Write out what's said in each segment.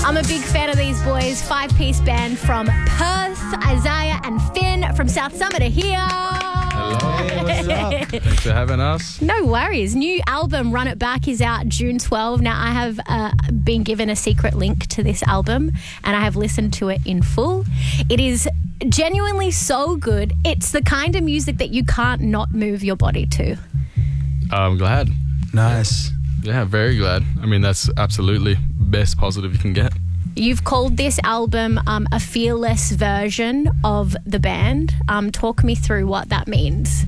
I'm a big fan of these boys. 5-piece band from Perth. Isaiah and Finn from South Summit are here. Hello. Hey, what's up? Thanks for having us. No worries. New album, Run It Back, is out June 12. Now, I have been given a secret link to this album and I have listened to it in full. It is genuinely so good. It's the kind of music that you can't not move your body to. I'm glad. Nice. Yeah, very glad. I mean, that's absolutely best positive you can get. You've called this album a fearless version of the band. Talk me through what that means.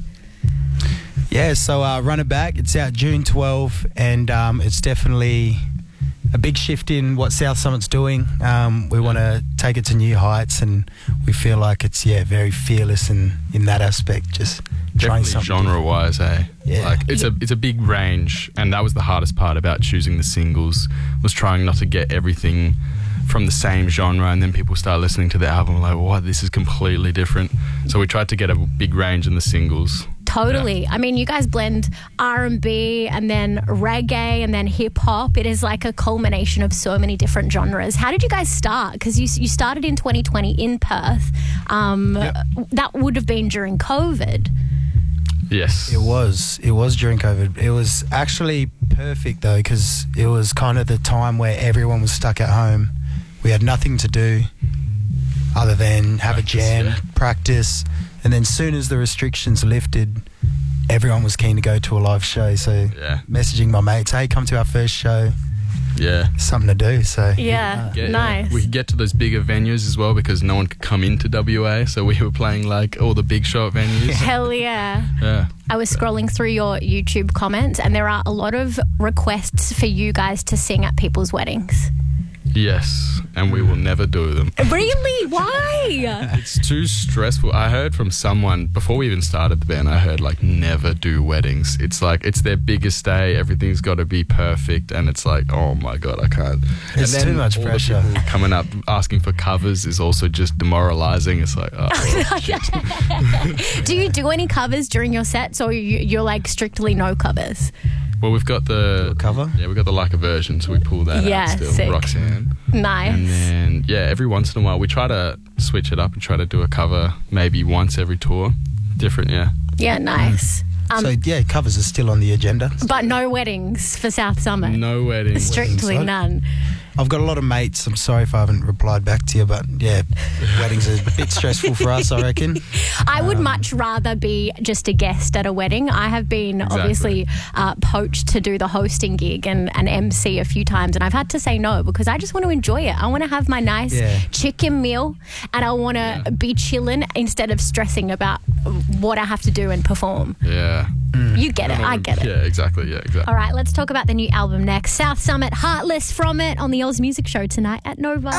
Yeah, so Run It Back, it's out June 12 and it's definitely a big shift in what South Summit's doing. We want to take it to new heights and we feel like it's, very fearless in that aspect, just trying something genre-wise, Yeah. Like it's a big range, and that was the hardest part about choosing the singles, was trying not to get everything from the same genre, and then people start listening to the album like, what, this is completely different. So we tried to get a big range in the singles. Totally. Yeah. I mean, you guys blend R&B and then reggae and then hip-hop. It is like a culmination of so many different genres. How did you guys start? Because you started in 2020 in Perth. That would have been during COVID. Yes. It was during COVID. It was actually perfect though, because it was kind of the time where everyone was stuck at home. We had nothing to do other than have a jam, practice, and then soon as the restrictions lifted, everyone was keen to go to a live show. So messaging my mates, hey, come to our first show. Yeah. Something to do. So Nice. We could get to those bigger venues as well because no one could come into WA, so we were playing like all the big show venues. Hell yeah. Yeah. I was scrolling through your YouTube comments and there are a lot of requests for you guys to sing at people's weddings. Yes, and we will never do them. Really? Why? It's too stressful. I heard from someone, before we even started the band, I heard like never do weddings. It's like, it's their biggest day, everything's got to be perfect, and it's like, oh my God, I can't. It's and then too much all pressure. The people coming up asking for covers is also just demoralizing. It's like, oh, shit. Do you do any covers during your sets or you're like strictly no covers? Well, we've got the cover. Yeah, we've got the Like a Version, so we pull that out still. Sick. Roxanne. Nice. And then, every once in a while, we try to switch it up and try to do a cover maybe once every tour. Different, Yeah, nice. Covers are still on the agenda. But no weddings for South Summit. No weddings. Strictly none. I've got a lot of mates. I'm sorry if I haven't replied back to you, but weddings are a bit stressful for us, I reckon. I would much rather be just a guest at a wedding. I have been obviously poached to do the hosting gig and MC a few times, and I've had to say no because I just want to enjoy it. I want to have my nice chicken meal and I want to be chilling instead of stressing about what I have to do and perform. Yeah. You get it. I get it. Yeah, exactly. All right, let's talk about the new album next. South Summit, Heartless from it on the Oz Music Show tonight at Nova.